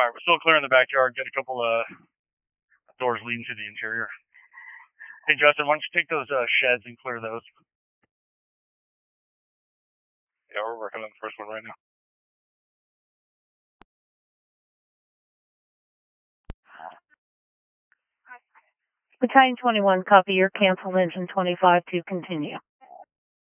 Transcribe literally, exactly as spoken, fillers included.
All right, we're still clearing the backyard. Get a couple of doors leading to the interior. Hey, Justin, why don't you take those uh, sheds and clear those? Yeah, we're working on the first one right now. Battalion twenty-one, copy your cancel engine twenty-five to continue.